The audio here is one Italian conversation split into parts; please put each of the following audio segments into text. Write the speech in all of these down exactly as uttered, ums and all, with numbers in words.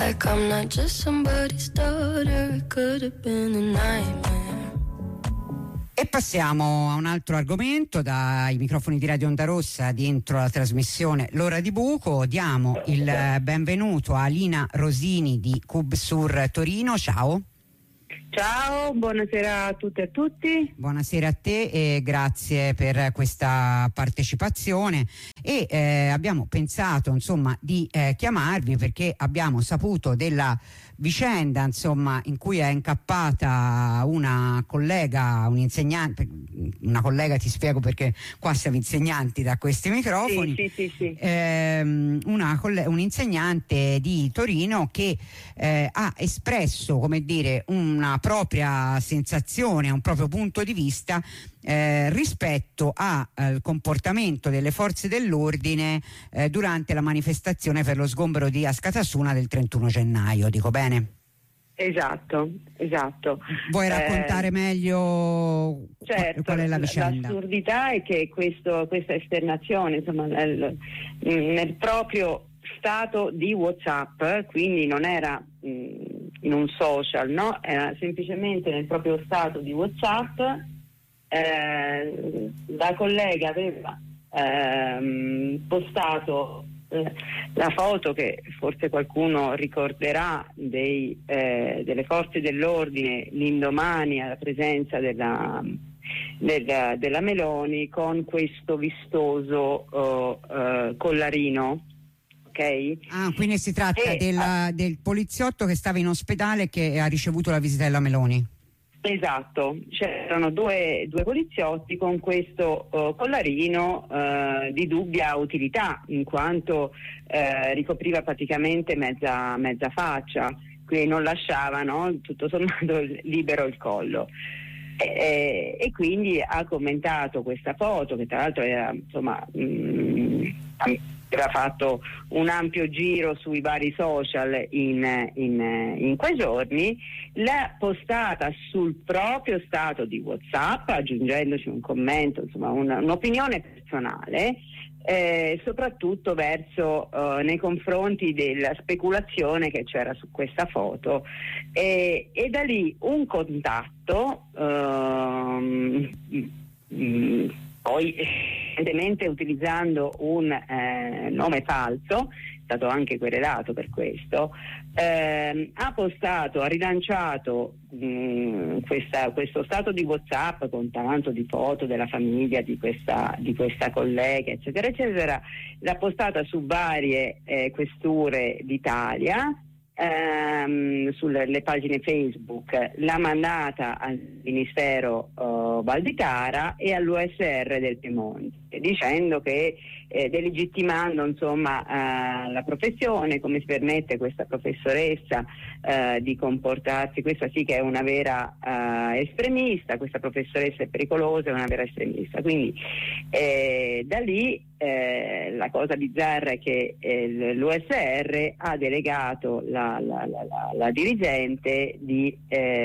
Like I'm not just somebody's daughter, it could have been a nightmare. E passiamo a un altro argomento dai microfoni di Radio Onda Rossa dentro la trasmissione L'Ora di Buco. Diamo il benvenuto a Alina Rosini di Cubsur Torino. Ciao. Ciao, buonasera a tutte e a tutti. Buonasera a te e grazie per questa partecipazione. E eh, abbiamo pensato insomma di eh, chiamarvi perché abbiamo saputo della vicenda insomma in cui è incappata una collega, un insegnante, una collega, ti spiego perché qua siamo insegnanti da questi microfoni. Sì, sì, sì, sì. Ehm, una coll- un insegnante di Torino che eh, ha espresso, come dire, una propria sensazione, un proprio punto di vista eh, rispetto a, al comportamento delle forze dell'ordine eh, durante la manifestazione per lo sgombero di Askatasuna del trentuno gennaio. Dico bene? Esatto, esatto. Vuoi raccontare eh, meglio certo, qual è la vicenda? L'assurdità è che questo, questa esternazione, insomma, nel, nel proprio stato di WhatsApp, quindi non era mh, in un social, no? Era semplicemente nel proprio stato di WhatsApp. Eh, la collega aveva ehm, postato eh, la foto che forse qualcuno ricorderà dei, eh, delle forze dell'ordine l'indomani alla presenza della, della, della Meloni con questo vistoso oh, eh, collarino. Okay. Ah, quindi si tratta e, della, del poliziotto che stava in ospedale e che ha ricevuto la visita della Meloni. Esatto, c'erano due, due poliziotti con questo uh, collarino uh, di dubbia utilità, in quanto uh, ricopriva praticamente mezza, mezza faccia, quindi non lasciavano tutto sommato libero il collo. E, e quindi ha commentato questa foto, che tra l'altro era, insomma, mh, aveva fatto un ampio giro sui vari social in, in, in quei giorni, l'ha postata sul proprio stato di WhatsApp, aggiungendoci un commento, insomma una, un'opinione personale, eh, soprattutto verso eh, nei confronti della speculazione che c'era su questa foto, e, e da lì un contatto ehm, mh, poi evidentemente utilizzando un eh, nome falso, è stato anche querelato per questo, ehm, ha postato, ha rilanciato mh, questa, questo stato di WhatsApp con tanto di foto della famiglia di questa, di questa collega, eccetera, eccetera, l'ha postata su varie eh, questure d'Italia, ehm, sulle pagine Facebook, l'ha mandata al Ministero uh, Valditara e all'U S R del Piemonte, dicendo che eh, delegittimando insomma uh, la professione, come si permette questa professoressa uh, di comportarsi, questa sì che è una vera uh, estremista, questa professoressa è pericolosa, è una vera estremista. Quindi eh, da lì eh, la cosa bizzarra è che eh, l'U S R ha delegato la, la, la, la, la dirigente di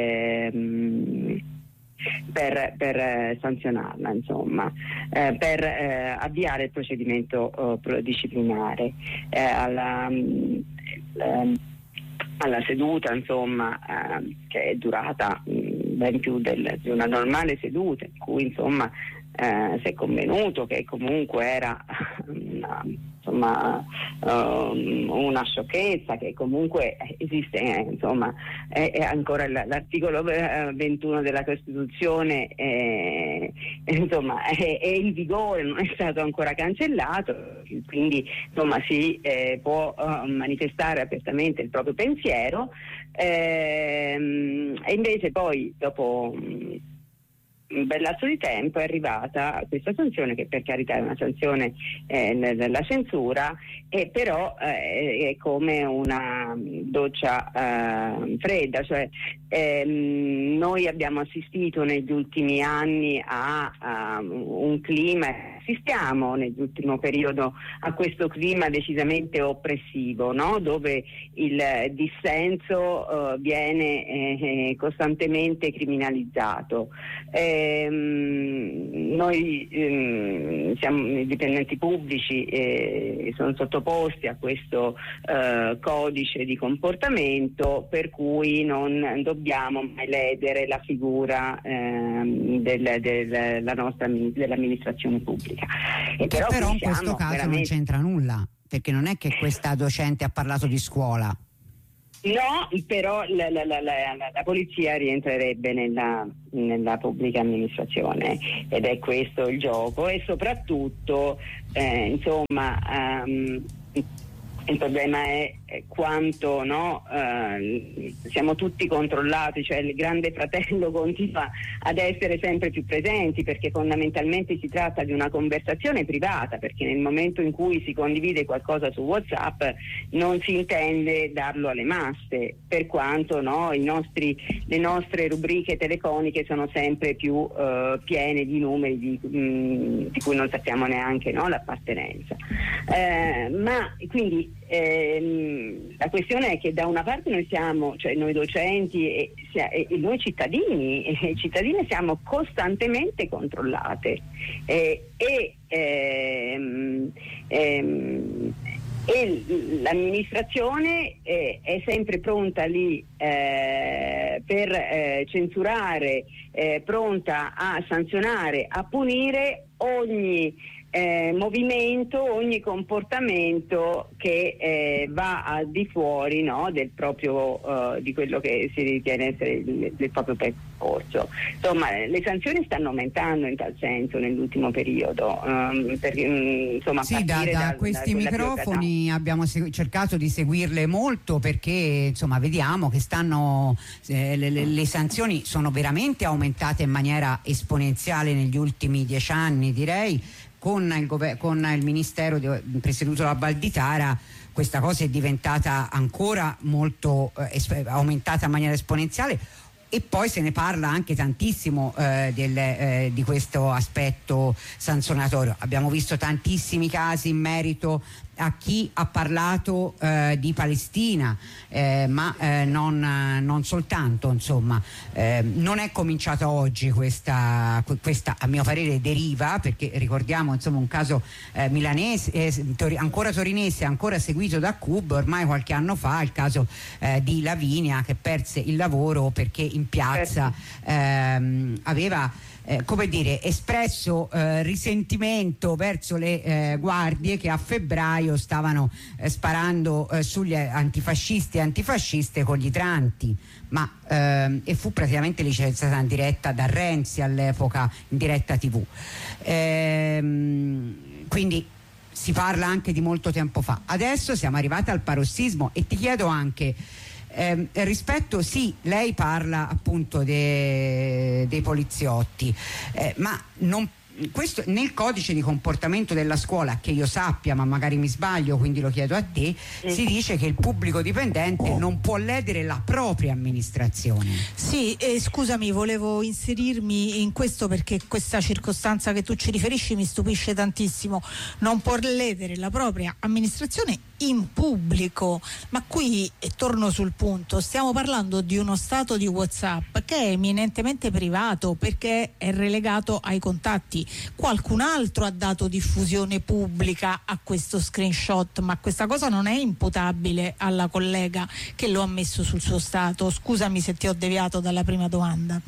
ehm, per, per eh, sanzionarla, insomma, eh, per eh, avviare il procedimento eh, disciplinare eh, alla, eh, alla seduta, insomma, eh, che è durata mh, ben più del, di una normale seduta, in cui insomma eh, si è convenuto che comunque era una, insomma um, una sciocchezza, che comunque esiste, eh, insomma è, è ancora l'articolo ventuno della Costituzione, eh, insomma è, è in vigore, non è stato ancora cancellato, quindi insomma si eh, può uh, manifestare apertamente il proprio pensiero, ehm, e invece poi dopo um, un bel lasso di tempo è arrivata questa sanzione, che per carità è una sanzione eh, nella censura, e però eh, è come una doccia eh, fredda, cioè ehm, noi abbiamo assistito negli ultimi anni a, a un clima assistiamo nell'ultimo periodo a questo clima decisamente oppressivo, no? Dove il dissenso eh, viene eh, costantemente criminalizzato. Ehm, noi ehm, siamo i dipendenti pubblici e sono sottoposti a questo eh, codice di comportamento, per cui non dobbiamo mai ledere la figura ehm, del, del, la nostra, dell'amministrazione pubblica. E però, però in questo caso veramente... non c'entra nulla, perché non è che questa docente ha parlato di scuola. No, però la, la, la, la, la polizia rientrerebbe nella, nella pubblica amministrazione, ed è questo il gioco, e soprattutto eh, insomma um, il problema è quanto, no, eh, siamo tutti controllati, cioè il grande fratello continua ad essere sempre più presenti, perché fondamentalmente si tratta di una conversazione privata, perché nel momento in cui si condivide qualcosa su WhatsApp non si intende darlo alle masse, per quanto, no, i nostri, le nostre rubriche telefoniche sono sempre più eh, piene di numeri di, mh, di cui non sappiamo neanche, no, l'appartenenza. Eh, ma quindi ehm, la questione è che da una parte noi siamo, cioè noi docenti e, e noi cittadini, e cittadini siamo costantemente controllate eh, e, ehm, ehm, e l'amministrazione eh, è sempre pronta lì eh, per eh, censurare, eh, pronta a sanzionare, a punire ogni Eh, movimento, ogni comportamento che eh, va al di fuori, no, del proprio uh, di quello che si ritiene essere il, del proprio percorso. Insomma, le sanzioni stanno aumentando in tal senso nell'ultimo periodo. Um, per, um, insomma, sì, da, da, da questi da microfoni abbiamo segu- cercato di seguirle molto, perché insomma vediamo che stanno eh, le, le, le sanzioni sono veramente aumentate in maniera esponenziale negli ultimi dieci anni, direi. Con il, gover- con il ministero di- presieduto da Valditara questa cosa è diventata ancora molto eh, esp- aumentata in maniera esponenziale, e poi se ne parla anche tantissimo eh, del, eh, di questo aspetto sanzionatorio. Abbiamo visto tantissimi casi in merito a chi ha parlato eh, di Palestina, eh, ma eh, non, non soltanto, insomma. Eh, non è cominciata oggi questa, questa, a mio parere, deriva, perché ricordiamo insomma un caso eh, milanese, eh, tor- ancora torinese, ancora seguito da C U B ormai qualche anno fa, il caso eh, di Lavinia, che perse il lavoro perché in piazza ehm, aveva Eh, come dire, espresso eh, risentimento verso le eh, guardie che a febbraio stavano eh, sparando eh, sugli antifascisti e antifasciste con gli idranti, ma ehm, e fu praticamente licenziata in diretta da Renzi all'epoca, in diretta tivù. Ehm, quindi si parla anche di molto tempo fa. Adesso siamo arrivati al parossismo, e ti chiedo anche Eh, rispetto, sì, lei parla appunto de, dei poliziotti, eh, ma non, questo, nel codice di comportamento della scuola, che io sappia, ma magari mi sbaglio, quindi lo chiedo a te, mm. si dice che il pubblico dipendente non può ledere la propria amministrazione. Sì, eh, scusami, volevo inserirmi in questo, perché questa circostanza che tu ci riferisci mi stupisce tantissimo. Non può ledere la propria amministrazione in pubblico, ma qui, e torno sul punto, stiamo parlando di uno stato di WhatsApp che è eminentemente privato, perché è relegato ai contatti. Qualcun altro ha dato diffusione pubblica a questo screenshot, ma questa cosa non è imputabile alla collega che lo ha messo sul suo stato. Scusami se ti ho deviato dalla prima domanda.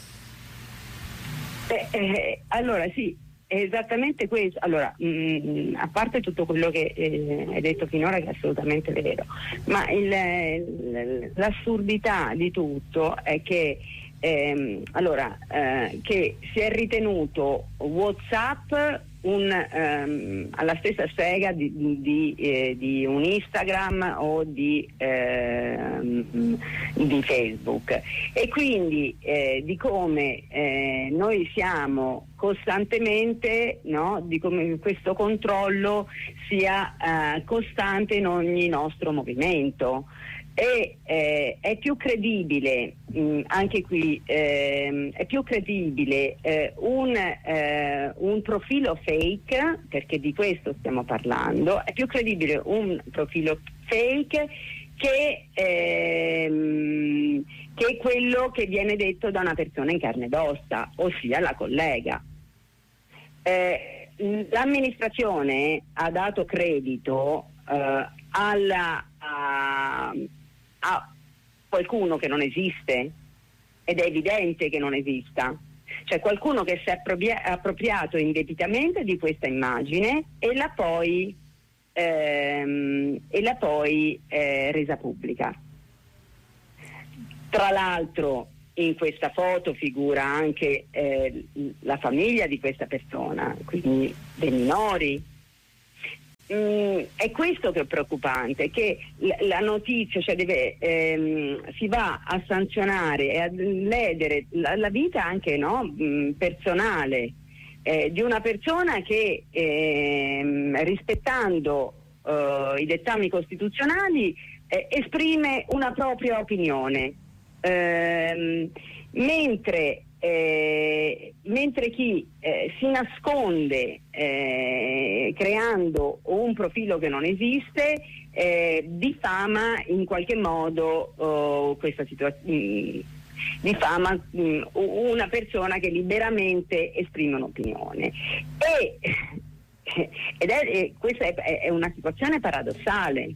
Eh, eh, allora sì, è esattamente questo. Allora, mh, a parte tutto quello che eh, hai detto finora, che è assolutamente vero, ma il, il, l'assurdità di tutto è che ehm, allora eh, che si è ritenuto WhatsApp un, ehm, alla stessa stega di, di, eh, di un Instagram o di, ehm, di Facebook, e quindi eh, di come eh, noi siamo costantemente, no, di come questo controllo sia eh, costante in ogni nostro movimento. E eh, è più credibile, mh, anche qui, ehm, è più credibile eh, un, eh, un profilo fake, perché di questo stiamo parlando, è più credibile un profilo fake che, ehm, che quello che viene detto da una persona in carne ed ossa, ossia la collega. Eh, l'amministrazione ha dato credito eh, alla a, a qualcuno che non esiste, ed è evidente che non esista. Cioè qualcuno che si è appropria- appropriato indebitamente di questa immagine e l'ha poi ehm, e l'ha poi eh, resa pubblica. Tra l'altro in questa foto figura anche eh, la famiglia di questa persona, quindi dei minori. Mm, è questo che è preoccupante, che la, la notizia, cioè deve, ehm, si va a sanzionare e a ledere la, la vita anche, no, mh, personale eh, di una persona che ehm, rispettando eh, i dettami costituzionali eh, esprime una propria opinione, ehm, mentre Eh, mentre chi eh, si nasconde eh, creando un profilo che non esiste eh, diffama in qualche modo oh, questa situazione, diffama mh, una persona che liberamente esprime un'opinione e, ed è, e questa è, è una situazione paradossale.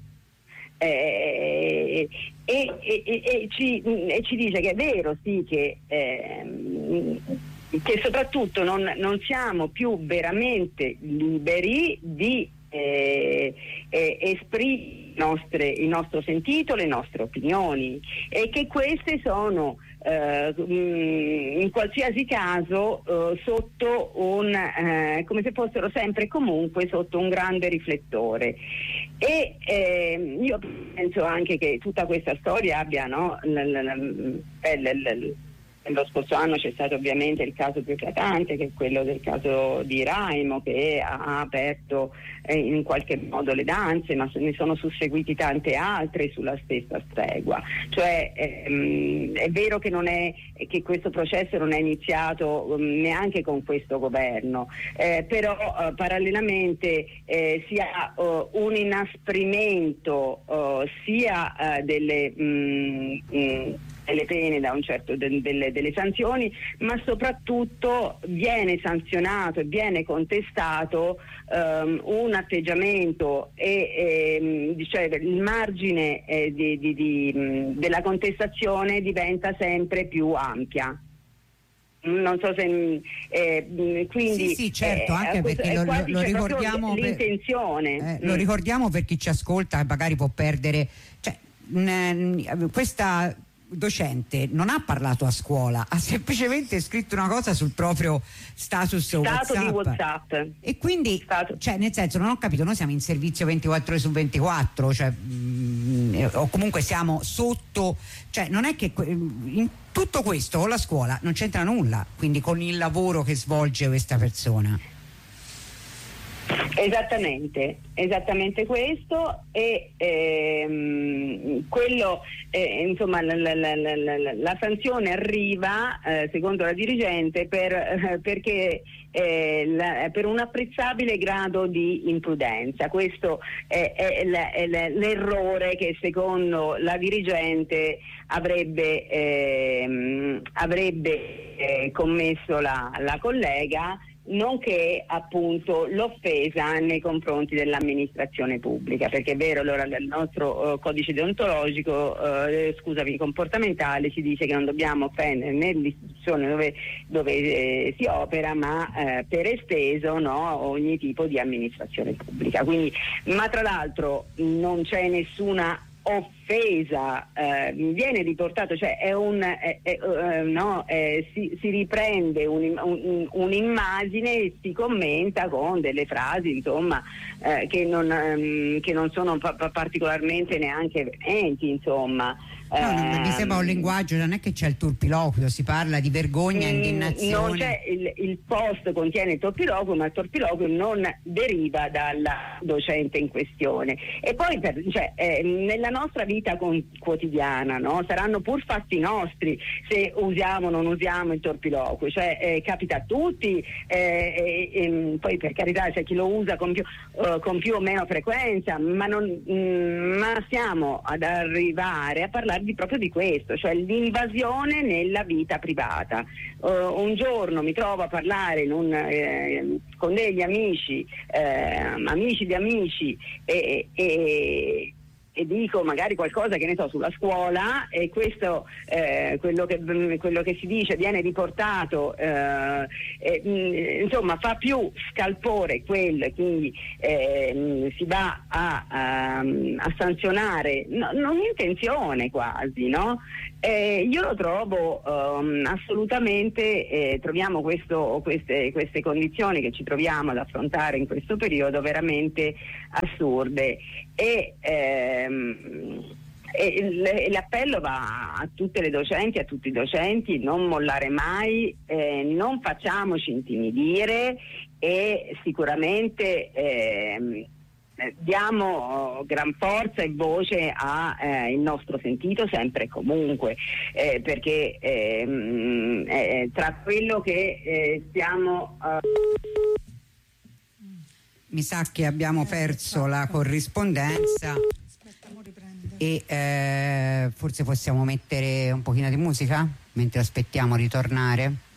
Eh, e, e, e, ci, e ci dice che è vero, sì, che, ehm, che soprattutto non, non siamo più veramente liberi di eh, eh, esprimere nostre, il nostro sentito, le nostre opinioni, e che queste sono eh, in qualsiasi caso eh, sotto un eh, come se fossero sempre e comunque sotto un grande riflettore. E eh, io penso anche che tutta questa storia abbia, no, l, l, l, l, l, lo scorso anno c'è stato ovviamente il caso più eclatante, che è quello del caso di Raimo, che ha aperto eh, in qualche modo le danze, ma ne sono susseguiti tante altre sulla stessa stregua. Cioè ehm, è vero che non è che questo processo non è iniziato um, neanche con questo governo, eh, però uh, parallelamente eh, si ha uh, un inasprimento uh, sia uh, delle mm, mm, delle pene, da un certo de, delle, delle sanzioni, ma soprattutto viene sanzionato e viene contestato um, un atteggiamento e, e cioè il margine eh, di, di, di, mh, della contestazione diventa sempre più ampia. Non so se eh, quindi sì, sì, certo, eh, anche questo, perché lo, lo, lo ricordiamo per, l'intenzione eh, mm. lo ricordiamo per chi ci ascolta e magari può perdere, cioè mh, questa docente non ha parlato a scuola, ha semplicemente scritto una cosa sul proprio status Stato WhatsApp. di WhatsApp. E quindi, Stato. cioè, nel senso, non ho capito, noi siamo in servizio ventiquattro ore su ventiquattro, cioè, mh, o comunque siamo sotto, cioè non è che in tutto questo con la scuola non c'entra nulla, quindi con il lavoro che svolge questa persona. Esattamente, esattamente questo, e ehm, quello eh, insomma la, la, la, la, la sanzione arriva eh, secondo la dirigente per, eh, perché eh, la, per un apprezzabile grado di imprudenza. Questo è, è, è, è l'errore che secondo la dirigente avrebbe, ehm, avrebbe eh, commesso la, la collega, nonché appunto l'offesa nei confronti dell'amministrazione pubblica, perché è vero, allora nel nostro uh, codice deontologico, uh, scusami, comportamentale, si dice che non dobbiamo offendere nell'istituzione dove, dove eh, si opera, ma eh, per esteso, no, ogni tipo di amministrazione pubblica. Quindi, ma tra l'altro non c'è nessuna offesa, eh, viene riportato, cioè è un è, è, uh, no, eh, si, si riprende un, un, un'immagine e si commenta con delle frasi, insomma, eh, che, non, um, che non sono pa- pa- particolarmente neanche veementi, insomma. No, no, mi sembra un linguaggio, non è che c'è il turpiloquio, si parla di vergogna, mm, indignazione. Non c'è il, il post contiene il turpiloquio, ma il turpiloquio non deriva dalla docente in questione. E poi per, cioè, eh, nella nostra vita vita con, quotidiana, no? Saranno pur fatti nostri se usiamo o non usiamo il torpiloquio, cioè eh, capita a tutti, eh, e, e, poi per carità c'è chi lo usa con più, uh, con più o meno frequenza, ma, non, mh, ma stiamo ad arrivare a parlarvi proprio di questo, cioè l'invasione nella vita privata. Uh, un giorno mi trovo a parlare in un, eh, con degli amici, eh, amici di amici, e, e e dico magari qualcosa, che ne so, sulla scuola, e questo eh, quello, che, quello che si dice viene riportato, eh, eh, insomma fa più scalpore quello, e quindi eh, si va a, a, a sanzionare, no, non intenzione quasi, no? Eh, io lo trovo um, assolutamente, eh, troviamo questo, queste, queste condizioni che ci troviamo ad affrontare in questo periodo veramente assurde, e, ehm, e l'appello va a tutte le docenti, a tutti i docenti: non mollare mai, eh, non facciamoci intimidire, e sicuramente ehm, diamo gran forza e voce a eh, il nostro sentito sempre e comunque, eh, perché ehm, eh, tra quello che eh, stiamo uh... mi sa che abbiamo perso la corrispondenza e eh, forse possiamo mettere un pochino di musica mentre aspettiamo di tornare.